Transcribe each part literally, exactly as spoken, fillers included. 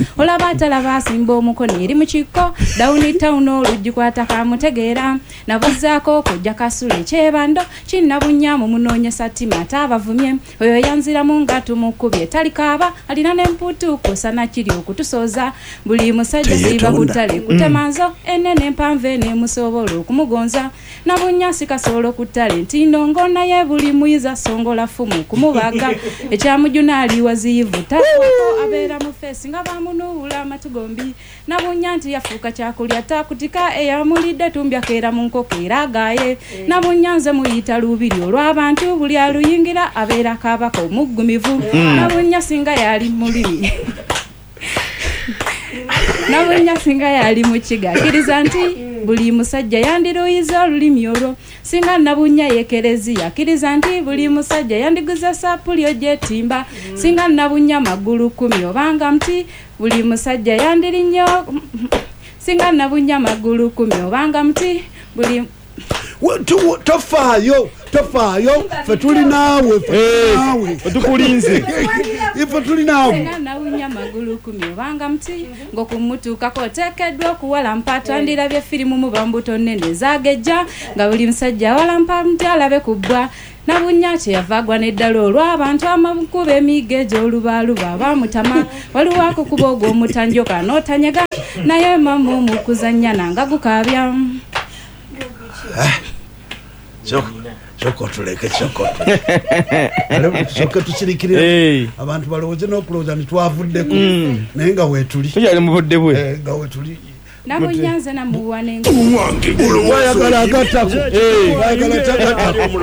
olaba atalaba asimba omukono eri mu kikko downtown olugikwata kamutegeera nabuzaako okujja kasule kyebando kinnabunya mu munoonyesa ttima atabavumye oyo yanziramu nga tumukubye talikaaba alina n'emputu kusana kiri okutusooza buli musajja siba butale kutemanzo enene empanvu eneemusobola okumugonza nabunya sikasobola ku ttale nti ndongo naye buli muyiza songola fumu kumubaga ekyamujuna aliwa ziyivuta abeera mu feesi nga bamunuula amatugombi nabunya nti yafuuka kyakulya takutika eyamulidde tumbya keera mu nkoko era agaaye nabunya nze muyita lubiri olw'abantu buli aluyingira abeera kabaka omuggumivu nabunya singa yali mulimi nabunya singa yali mu kiga akkiriza nti buli musajja yandiruyiza olulimi olwo singa nabunya yekereziya akkiriza nti buli musajja yandiguza sapulyo gyetimba singa nabunya magulu kumi obanga mti buli musajja yandirinyo singa nabunya magulu kumi obanga mti buli tofaayo tofaayo fe tuli naawe fe naawe tukulinze ife tuli naawe singa nawunya magulu kumi obanga mti ng'okumutuukako oteekeddwa okuwalampa twandirabye firimu mu bambuto nnene zaagejja nga buli musajja awalampa mti alabe kubbwa nabunya kyeyava agwa n'eddala olw'abantu amakuba emiga egy'olubaaluba abamutama waliwo akukuba ogw'omutanjoka n'otanyega naye mamu mu kuzannya nanga gukaabya Choko tuleke choko. Choko tuchirikire. Abantu balowooze n'okulowooza nitwavuddeko. Naye nga weetuli. Tuyali mu budde bwe. Eh nga weetuli. Nabunyanze namuwa n'engo. Wayagala agatako. Eh wayagala agatako.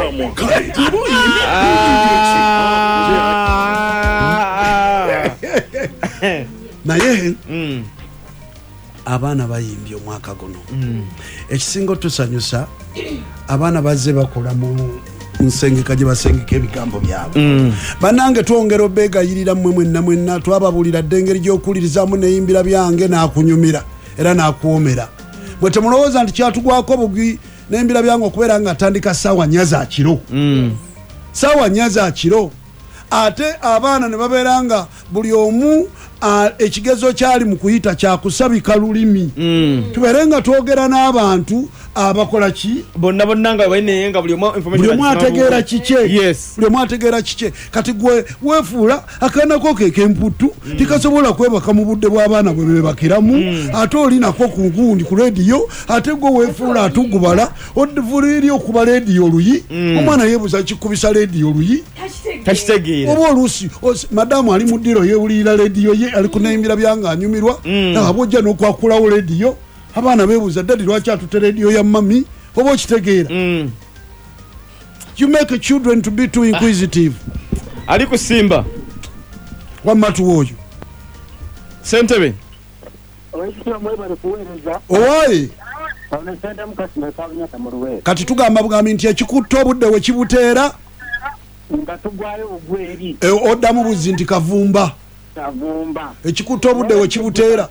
Naye abaana bayimbye omwaka guno ekisinga tusanyusa abaana bazze bakola mu nsengeka gye basengeka ebigambo byabwe banange twongera obeegayirira mmwe mwenna mwenna twababulira dde engeri gy'okuwulirizaamu neyimbira byange n'akunyumira era n'akuwomera bwe temulowooza nti kyatugwako bugwi neyimbira byange okubeera nga atandika ssaawa nnya za kiro ssaawa nnya za kiro ate abaana ne babeera nga buli omu ekigezo kyali mu kuyita kyakusabika lulimi tubeere nga twogera n'abantu abakola ki bonna bonna nga balina nga buli omu ategeera kike buli omu ategeera kike kati gwe weefuula akaanako ke k'emputu tikasobola kwebaka mu budde bw'abaana bwe bebakiramu ate olinako ku nkundi ku rediyo ate gwe weefuula atugubala odivuliri okuba rediyo oluyi omwana yeebuza kikubisa rediyo oluyi takitegeera oba oluusi madamu ali mu ddiro yeewulirira rediyo ye ali kunayimbira byanga anyumirwa abojja n'okwakulawo rediyo abaana beebuuza ddadi lwaki atute rediyo ya mami oba okitegeera you make children to be too inquisitive ali kusimba wammatu oyo Sentebe owaye kati tugamba bugambi nti ekikutta obudde we kibuteera oddamu buzi nti kavumba ekikutta obudde we kibuteera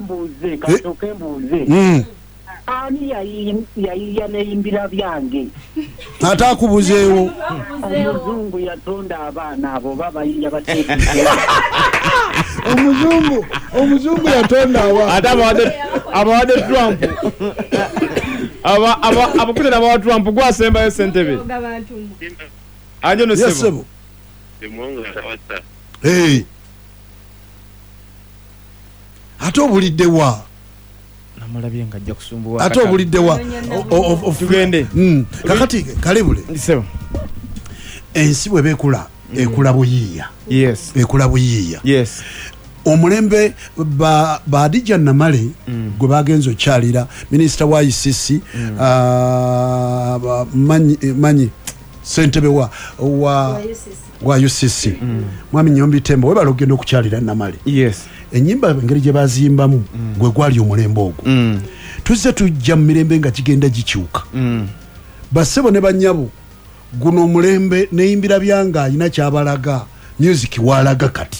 ani yayiya neyimbira byange ate akubuzeewo omuzungu yatonda abaana abo babayiya bateekera omuzungu omuzungu yatonda ate abawadde Trump abakute nabawa Trump gwasembayo Sentebe anjo no sebo hey ate obulidde wa namulabye nga ajja kusumbuwa ate obulidde wa tugende kakati kalebule sebo ensi bwe bekula ekula buyiiya yes ekula buyiiya yes omulembe ba Badija Namale gwe bagenzo kyalira minister wa I C C manyi manyi Sentebe wa wa wa U C C mwami Nyombi Tembo we balogenda okukyalira Namale yes enyimba engeri gye bazimbamu gwe gwali omulembe ogwo tuzze tujja mu mirembe nga kigenda gikyuka basebo ne banyabo guno omulembe neyimbira byanga alina kyabalaga music walaga kati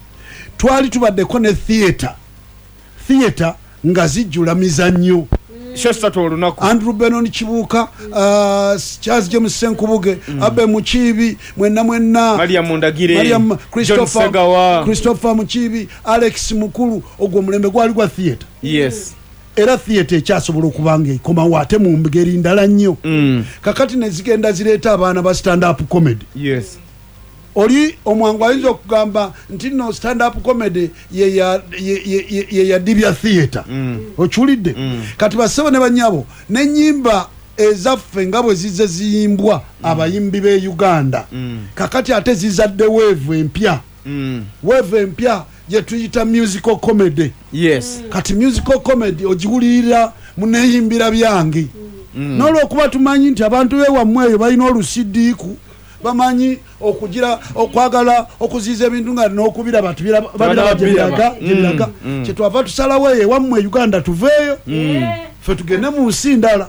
twali tubaddeko ne theatre theatre nga zijjula mizannyo Shasta tolunaku Andrew Benon Kibuuka uh, Charles James Senkubuge mm. Abe Mukibi mwenna mwenna Maria Mundagire Mariam Christopher Segawa Christopher Mukibi Alex Mukulu ogwo mulembe gwali gwa theater yes era theater ekyasobola okubanga ekoma waate mu ngeri ndala nnyo mm. kakati nezigenda zireeta abaana ba stand up comedy yes oli omwangu ayinza okugamba nti no stand up comedy ye ya ye, ye, ye ya dibya theater mm. Ochulidde mm. Kati basebo ne banyabo n'ennyimba ezaffe nga bwe zize ziyimbwa mm. Abayimbi be Uganda mm. Kakati ate zizadde wave empya mm. Wave empya je tuyita musical comedy yes Kati musical comedy ogiwulirira muneyimbira byange mm. N'olwokuba tumanyi nti abantu bewammweyo balina olusidiiku bamanyi okugira okwagala okuziza ebintu nga n'okubira batu babira biraga biraga kyetwava tusalawo ewammwe Uganda tuveeyo ffe tugende mu nsi ndala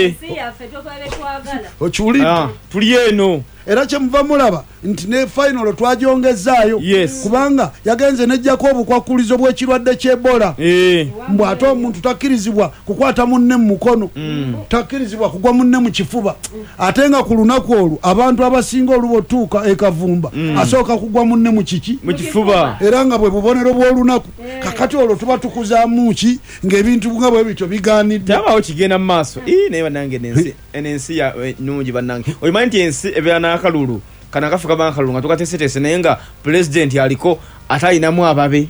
okiwulidde tuli eno era kyemuva mulaba nti ne final twagyongezaayo yes. Kubanga yagenze nejjako obukwakulizo bw'ekirwadde ky'Ebola eh. Mbw ate omuntu takkirizibwa kukwata munne mu mukono mm. Takkirizibwa kugwa munne mu kifuba mm. Ate nga ku lunaku olwo abantu abasinga oluba otuuka ekavumba mm. Asooka kugwa munne mu kiki mu kifuba era nga bwe bubonero bw'olunaku yeah. Kakati olwo tuba tukuzaamu ki ng'ebintu nga bwe bityo bigaanidde tabawo kigenda mu maaso ii naye bannange ensi ensi ya nungi bannange oyimanyi nti ensi ebeera n'akalulu kana kafuka bankalulu nga tukatesetese naye nga president aliko atayinamu ababe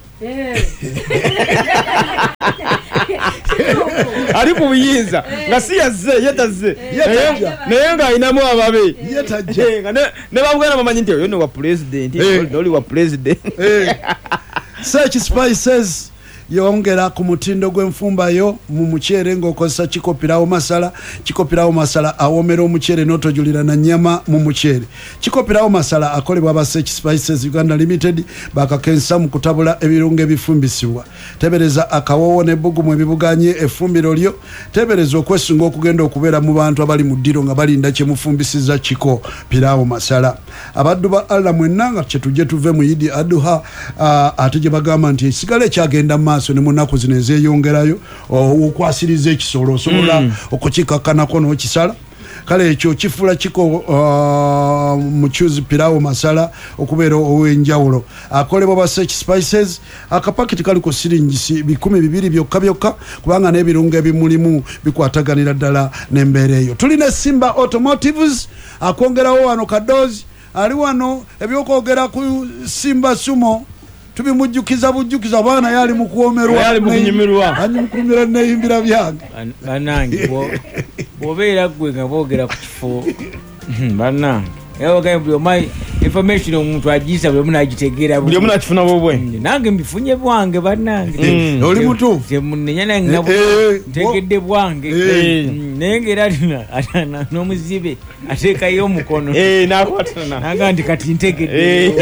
ali ku buyinza nga si yazze yetazze naye nga ayinamu ababe ne babugana bamanyi nti oyo ne wa president oli wa president Search Spices yongera ku mutindo gw'enfumba yo mu muchere ng'okozesa kikopirawo masala kikopirawo masala awomera omuchere n'otojulira na nyama mu muchere. Kikopirawo masala akolebwa ba Search Spices Uganda Limited bakakensa mu kutabula ebirungo ebifumbisibwa. Tebereza akawowo ne bugumu ebibuganye efumbiro lyo. Tebereza okwesunga okugenda okubeera mu bantu abali mu ddiro nga balinda kye mufumbisiza kiko pirawo masala. Abaddu ba Allah mwenna nga kyetujje tuve mu Idi Aduha uh, ate gye bagamba nti sigale kyagenda maaso ne munaku zino ezeyongerayo okwasiriza ekisolo osobola mm. okukikakkanako n'okisala. Kale ekyo kifula kiko uh, muchuzi pirawo masala okubeera ow'enjawulo. Akolebwa ba Search Spices akapaketi kali ku siringisi bikumi bibiri byokka byokka kubanga n'ebirungo ebimulimu bikwataganira ddala n'embeera eyo. Tulina Simba Automotives akwongerawo wano kadozi ali wano ebyokwogera ku Simba Sumo tubimujjukiza bujjukiza bwana yali mukuomerwa yali mukunyimirwa anyimukumira neyimbira byange banange bo bobeera gwe nga boogera ku kifo banange yawoga buli omayi information omuntu agiisa buli omu n'agitegeera buli omu n'akifuna bwobwe nange mbifunye bwange banange oli mutuufu temunenya nange ntegedde bwange naye ng'era n'omuzibe ateekayo omukono n'akwatana naga nti kati ntegedde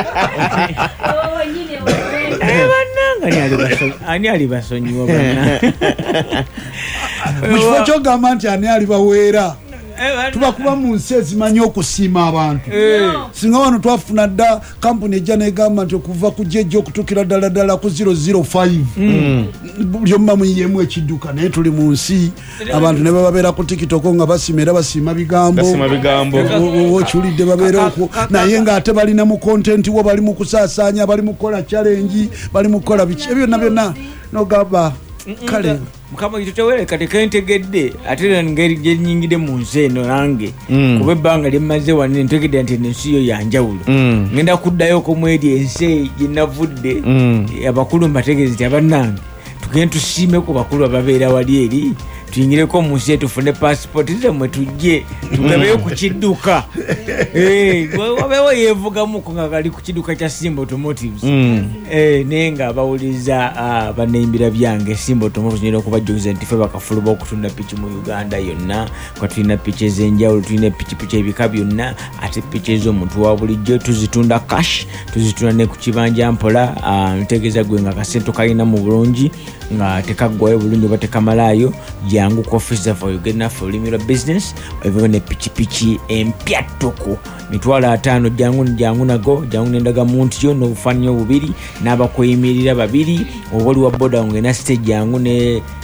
banange ani ali basonyiwa banange mu kifo ky'ogamba nti ani ali baweera tubakuba mu nsi ezimanyi okusiima abantu singa wano twafuna dda kampuni ejja negamba nti okuva ku jejja okutuukira ddala ddala ku zero zero five buli omu bamuyiyemu ekidduka naye tuli mu nsi abantu ne bababeera ku tikitoko nga basiima era basiima bigambo okiwulidde babeera okwo naye ng'ate balina mu kontenti wo bali mu kusaasaanya bali mu kukola challenge bali mu kukola biki ebyo byonna byonna nogamba kale mukama kitowere kati kentegedde ate ngeri gyenyingide mu nsi eno nange kuba ebbanga lyemmaze wano ntegedde nti ensi yo yanjawulo ngenda kuddayo okomweri ensi gyenavudde abakulu mbategeeze nti abannange tugende tusiime ku bakulu ababeera wali eri tuyingireko mu nsi tufune passport zammwe tujje tugabeyo ku kidduka wabeewo yeevugamuko nga kali ku kidduka kya Simba Automotives naye nga abawuliza bannayimbira byange Simba Automotives nyina okubajjukiza nti ffe bakafuluba okutunda piki mu Uganda yonna kwa tulina piki ez'enjawulo tulina pikipiki ebika byonna ate piki ez'omuntu wa bulijjo tuzitunda cash tuzitunda ne ku kibanja mpola ntegeeza gwe nga kasente kalina mu bulungi nga tekaggwayo bulungi oba tekamalaayo jangu ku office of Uganda for Limira Business evo ne pichipiki empya toko mitwalo ataano jangu jangu nago jangu nendaga muntu yo no bufanyo bubiri n'abakoyimirira babiri oboli wa boda ngena stage jangu ne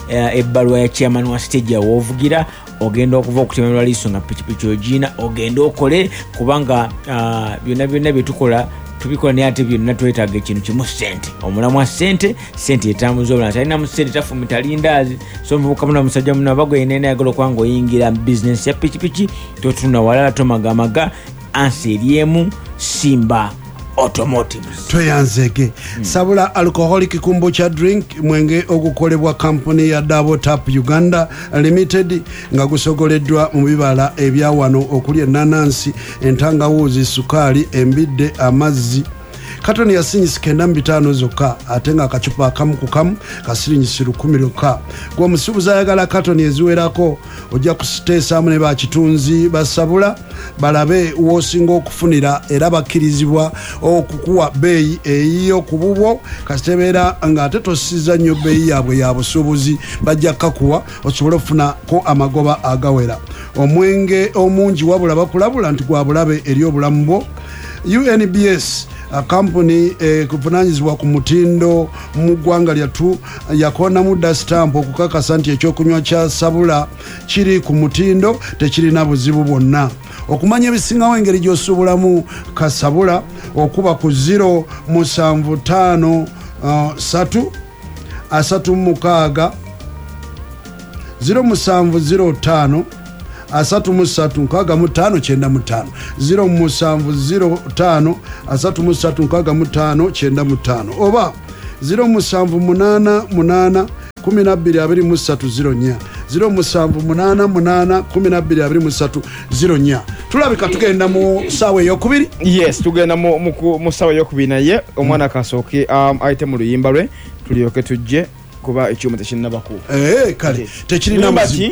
ebbaluwa ya chairman wa stage awovugira ogenda okuva okutemerwa liiso nga pikipiki ogina ogenda okole kubanga byonna byonna byetukola tubikola naye ate byonna twetaaga ekintu kimu ssente omulamu wa ssente ssente etambuza obulala talina mu ssente tafumita lindaazi so muvubuka muno musajja muno abagwe yenena ayagala okuba nga oyingira bizinesi ya pikipiki totunda walala tomagamaga ansi eryemu Simba Automotives tweyanzege mm. Sabula alcoholic kombucha drink mwenge ogukolebwa company ya Double Tap Uganda Limited nga gusogoleddwa mu bibala ebya wano okuli enanansi entangawuzi sukali embidde amazzi katoni ya sinyisi kenda mbitano zokka ate nga akacupa akamu ku kamu kasirinyisi lukumi lukka gwe musuubuzi ayagala katoni eziwerako ojja kusiteesaamu ne bakitunzi basabula balabe w'osinga okufunira era bakkirizibwa okukuwa bbeeyi eyiyo ku bubwo kasitebeera ng'ate tosiza nnyo bbeeyi yaabwe ya busuubuzi bajja kkakuwa osobole okufunako amagoba agawera omwenge omungi wabula bakulabula nti gwa bulabe eri obulamu bwo U N B S a company eh, kuvunanyizibwa ku mutindo mu ggwanga lyattu yakona mudda stamp okukakasa nti ekyokunywa kya sabula kiri ku mutindo tekirina buzibu bwonna okumanya ebisingawo engeri gy'osuubulamu kasabula okuba ku zero musanvu ttaano satu asatu mukaaga zero musanvu zero ttaano asatu musatu nkaga mutano chenda mutano zero musanvu zero tano asatu musatu nkaga mutano chenda mutano oba zero musanvu munana munana kumi na bbiri abiri musatu zero nya zero musanvu munana munana kumi na bbiri abiri musatu zero nya tulabika tugenda mu sawe yokubiri yes tugenda mu mu sawe yokubiri naye omwana mm. kasooke um, item luyimba lwe tuliyoke tujje kuba ekyuma tekinnabaku eh kale yes. Tekirina muzi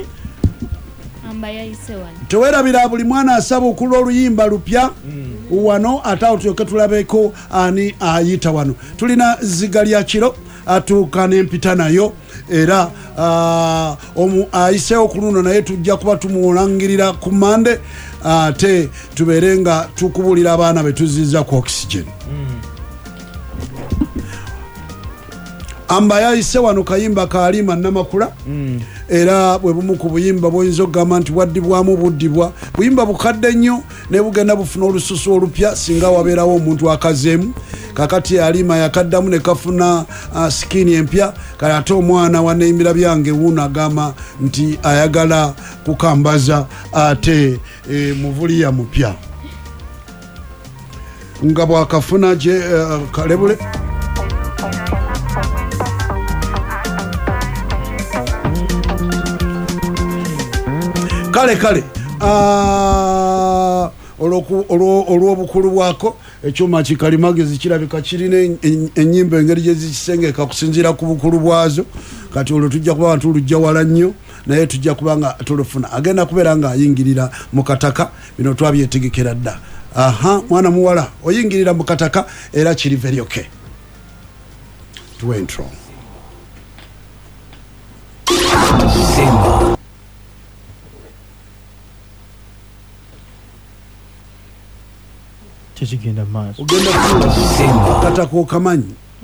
tewerabira buli mwana asaba okulwa oluyimba lupya mm. wano atawo tuyoke tulabeko ani ayita wano tulina ziga lya kiro atuuka n'empita nayo era uh, omu ayiseewo ku luno naye tujja kuba tumuwulangirira ku mande ate uh, tubeere nga tukubulira abaana betuziza ku oxygen mm. amba yayise wano kayimba kaalima namakula mm. era bwe bumu ku buyimba bwoyinza okugamba nti bwaddibwamu buddibwa buyimba bukadde nnyo ne bugenda bufuna olususu olupya singa wabeerawo omuntu akazeemu kakati alima yakaddamu ne kafuna uh, sikini empya kale ate omwana waneyimbira byange wuuno agamba nti ayagala kukambaza ate e, muvuliya mupya nga bwakafuna gye uh, kalebule kale kale olw'obukulu bwako ekyuma kikalimagezi kirabika kirina ennyimba engeri gye zikisengeka kusinziira ku bukulu bwazo kati olwo tujja kuba bantu lujja wala nnyo naye tujja kuba nga tulufuna agenda kubeera nga ayingirira mu kataka bino twabyetegekera dda aha mwana muwala oyingirira mu kataka era kiri very okay tuwentro Simba chikigenda maaso ugenda kuwa katako kamanyi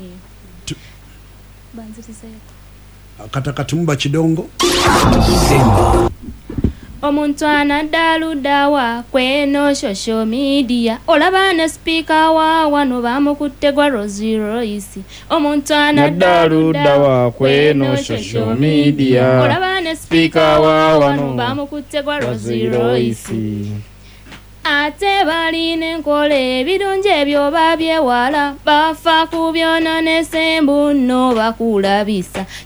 kataka tumba kidongo Simba omuntu anaddaludawa kweno social media olaba ne speaker wa wano bamukutte gwa Rosie Royce omuntu anaddaludawa kweno social media olaba ne speaker wa wano bamukutte gwa Rosie Royce ate balina enkola ebirungi ebyo babyewala bafa ku byona ne sembu no bakulabisa